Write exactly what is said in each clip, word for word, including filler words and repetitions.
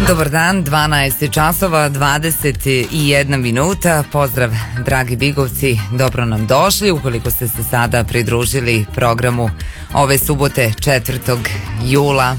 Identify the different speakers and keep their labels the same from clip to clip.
Speaker 1: Dobar dan, dvanaest časova, dvadeset jedna minuta. Pozdrav, dragi Bigovci, dobro nam došli. Ukoliko ste se sada pridružili programu ove subote četvrtog jula.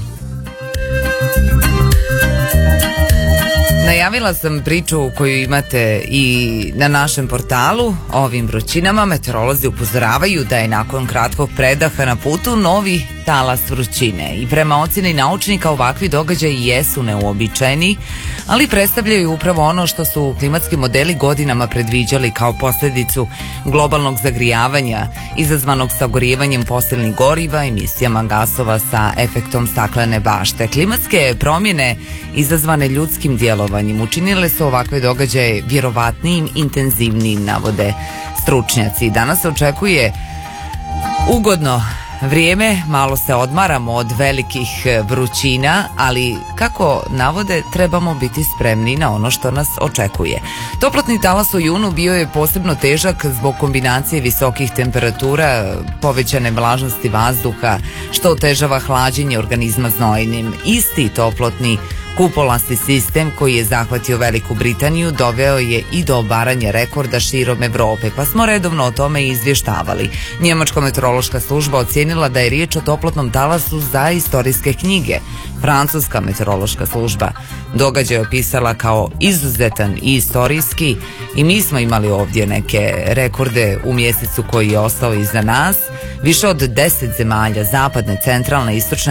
Speaker 1: Najavila sam priču koju imate i na našem portalu. Ovim vrućinama meteorolozi upozoravaju da je nakon kratkog predaha na putu novi talas vrućine. I prema ocjeni naučnika ovakvi događaji jesu neuobičajeni, ali predstavljaju upravo ono što su klimatski modeli godinama predviđali kao posljedicu globalnog zagrijavanja izazvanog sagorijevanjem fosilnih goriva, emisijama gasova sa efektom staklene bašte. Klimatske promjene izazvane ljudskim djelovanjem učinile su ovakve događaje vjerovatnijim, intenzivnijim, navode stručnjaci. Danas se očekuje ugodno vrijeme, malo se odmaramo od velikih vrućina, ali kako navode, trebamo biti spremni na ono što nas očekuje. Toplotni talas u junu bio je posebno težak zbog kombinacije visokih temperatura, povećane vlažnosti vazduha, što otežava hlađenje organizma znojenjem. Isti toplotni kupolasti sistem koji je zahvatio Veliku Britaniju doveo je i do obaranja rekorda širom Evrope, pa smo redovno o tome i izvještavali. Njemačka meteorološka služba ocijenila da je riječ o toplotnom talasu za istorijske knjige. Francuska meteorološka služba događaj opisala kao izuzetan i istorijski i mi smo imali ovdje neke rekorde u mjesecu koji je ostao iza nas. Više od deset zemalja zapadne, centralne i istočne